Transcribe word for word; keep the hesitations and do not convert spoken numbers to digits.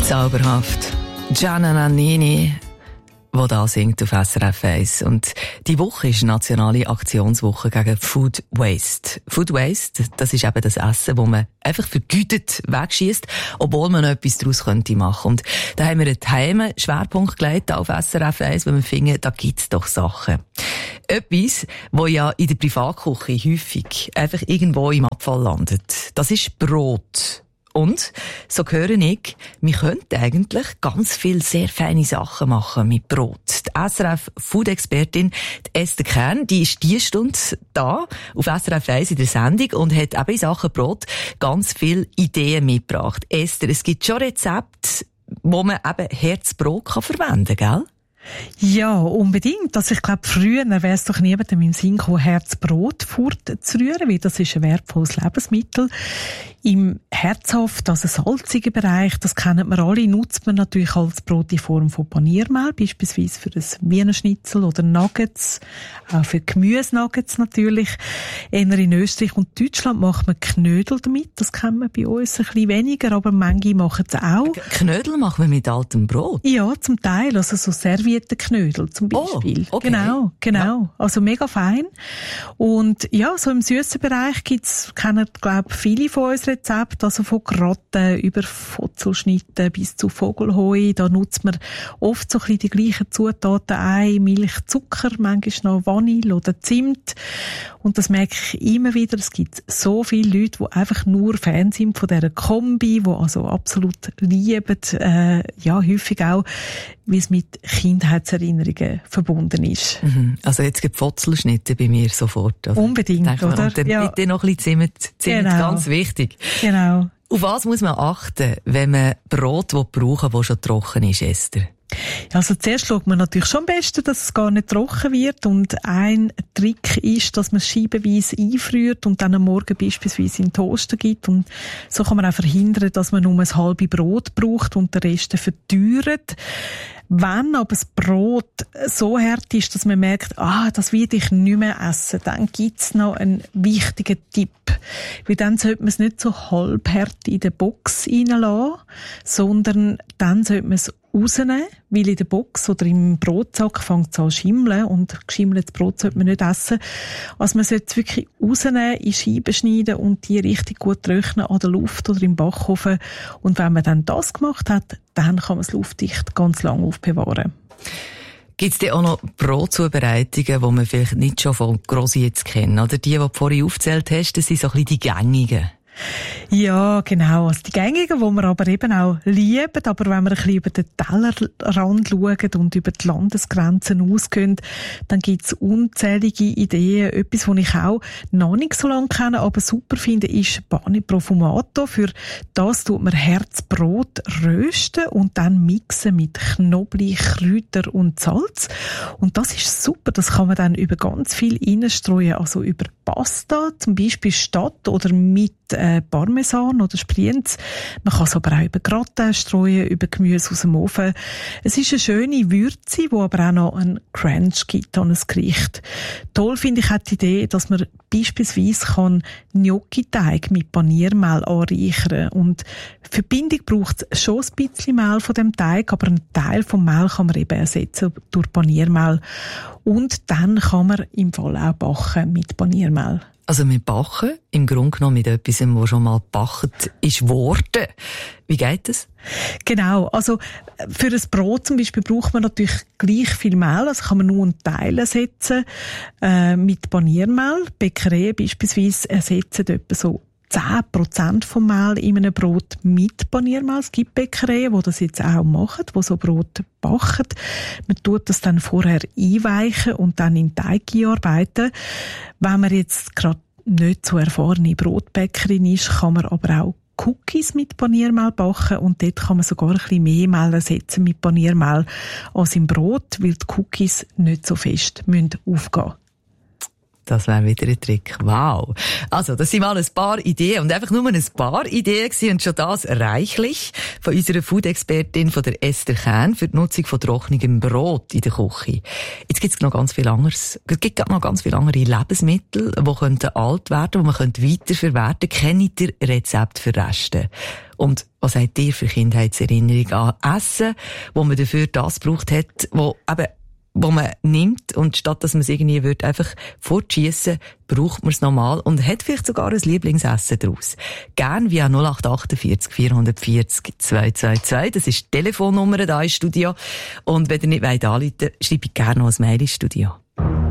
Zauberhaft. Gianna Nannini, die da singt auf S R F eins. Und die Woche ist nationale Aktionswoche gegen Food Waste. Food Waste, das ist eben das Essen, das man einfach vergütet wegschießt, obwohl man noch etwas daraus könnte machen. Und da haben wir einen geheimen Schwerpunkt gelegt auf S R F eins, weil wir finden, da gibt's doch Sachen. Etwas, wo ja in der Privatküche häufig einfach irgendwo im Abfall landet. Das ist Brot. Und, so höre ich, wir könnten eigentlich ganz viele sehr feine Sachen machen mit Brot. Die S R F-Food-Expertin Esther Kern, die ist diese Stunde da auf S R F eins in der Sendung und hat eben in Sachen Brot ganz viele Ideen mitgebracht. Esther, es gibt schon Rezepte, wo man eben Herzbrot kann verwenden kann, gell? Ja, unbedingt. Also ich glaube, früher wäre es doch niemandem im Sinn gekommen, Herzbrot vorzurühren, weil das ist ein wertvolles Lebensmittel. Im herzhaft, also salzigen Bereich, das kennen wir alle, nutzt man natürlich als Brot in Form von Paniermehl, beispielsweise für ein Wiener Schnitzel oder Nuggets, auch für Gemüsenuggets natürlich. Eher in Österreich und Deutschland macht man Knödel damit, das kennen wir bei uns ein bisschen weniger, aber manche machen es auch. Knödel machen wir mit altem Brot? Ja, zum Teil, also so Serviettenknödel zum Beispiel. Oh, okay. Genau, genau. Ja. Also mega fein. Und ja, so im süßen Bereich gibt's, kennen, glaube viele von uns Rezept, also von Gratten über Fotzelschnitten bis zu Vogelhoi. Da nutzt man oft so ein bisschen die gleichen Zutaten, Ei, Milch, Zucker, manchmal noch Vanille oder Zimt. Und das merke ich immer wieder. Es gibt so viele Leute, die einfach nur Fan sind von dieser Kombi, die also absolut lieben, äh, ja, häufig auch, wie es mit Kindheitserinnerungen verbunden ist. Mhm. Also jetzt gibt Fotzelschnitte bei mir sofort. Also unbedingt, oder? Und dann ja. bitte noch ein bisschen Zimt. Zimt, genau. Ganz wichtig. Genau. Auf was muss man achten, wenn man Brot brauchen will, das schon trocken ist, Esther? Also zuerst schaut man natürlich schon am besten, dass es gar nicht trocken wird. Und ein Trick ist, dass man es scheibenweise einfriert und dann am Morgen beispielsweise in den Toaster gibt. Und so kann man auch verhindern, dass man nur ein halbes Brot braucht und den Rest verteuert. Wenn aber das Brot so hart ist, dass man merkt, ah, das will ich nicht mehr essen, dann gibt's noch einen wichtigen Tipp. Weil dann sollte man es nicht so halbhart in der Box reinlassen, sondern dann sollte man es rausnehmen, weil in der Box oder im Brotsack fängt es an zu schimmeln und geschimmeltes Brot sollte man nicht essen. Also man sollte es wirklich rausnehmen, in Scheiben schneiden und die richtig gut trocknen an der Luft oder im Backofen. Und wenn man dann das gemacht hat, dann kann man es luftdicht ganz lange aufbewahren. Gibt es denn auch noch Brotzubereitungen, die man vielleicht nicht schon von Grossi jetzt kennen? Oder die, die du vorhin aufgezählt hast, das sind so ein bisschen die gängigen. Ja, genau. Also die gängigen, die wir aber eben auch lieben, aber wenn wir ein bisschen über den Tellerrand schauen und über die Landesgrenzen ausgehen, dann gibt es unzählige Ideen. Etwas, was ich auch noch nicht so lange kenne, aber super finde, ist Pane Profumato. Für das tut man Herzbrot rösten und dann mixen mit Knoblauch, Kräuter und Salz. Und das ist super. Das kann man dann über ganz viel reinstreuen. Also über Pasta, zum Beispiel statt oder mit äh, Parmesan oder Sprienz. Man kann es aber auch über Gratin streuen, über Gemüse aus dem Ofen. Es ist eine schöne Würze, die aber auch noch einen Crunch gibt an ein Gericht. Toll finde ich auch die Idee, dass man beispielsweise kann Gnocchi-Teig mit Paniermehl anreichern. Und für die Bindung braucht es schon ein bisschen Mehl von dem Teig, aber einen Teil vom Mehl kann man eben ersetzen durch Paniermehl. Und dann kann man im Fall auch backen mit Paniermehl. Also wir backen im Grunde genommen mit etwas, das schon mal gebacken ist worden. Wie geht das? Genau, also für ein Brot zum Beispiel braucht man natürlich gleich viel Mehl, also kann man nur einen Teil ersetzen äh, mit Paniermehl. Bäckereien beispielsweise ersetzen etwa so zehn Prozent vom Mehl in einem Brot mit Paniermehl. Es gibt Bäckereien, die das jetzt auch machen, die so Brot backen. Man tut das dann vorher einweichen und dann in den Teig einarbeiten. Wenn man jetzt gerade nicht so erfahrene Brotbäckerin ist, kann man aber auch Cookies mit Paniermehl backen und dort kann man sogar ein bisschen mehr Mehl ersetzen mit Paniermehl als im Brot, weil die Cookies nicht so fest aufgehen müssen. Das wäre wieder ein Trick. Wow. Also, das sind mal ein paar Ideen. Und einfach nur ein paar Ideen gewesen. Und schon das reichlich von unserer Food-Expertin, von der Esther Kern, für die Nutzung von trockenem Brot in der Küche. Jetzt gibt es noch ganz viel anderes. Es gibt noch ganz viele andere Lebensmittel, die könnten alt werden, die man könnte weiterverwerten. Kennt ihr Rezepte für Reste? Und was habt ihr für Kindheitserinnerung an Essen, wo man dafür das gebraucht hat, wo eben wo man nimmt und statt dass man es irgendwie würde einfach fortschiessen, braucht man es nochmal und hat vielleicht sogar ein Lieblingsessen daraus. Gern via null acht acht vier vier vier vier zwei zwei zwei. Das ist die Telefonnummer da im Studio. Und wenn ihr nicht anrufen wollt, schreibt gerne noch ein Mail ins Studio.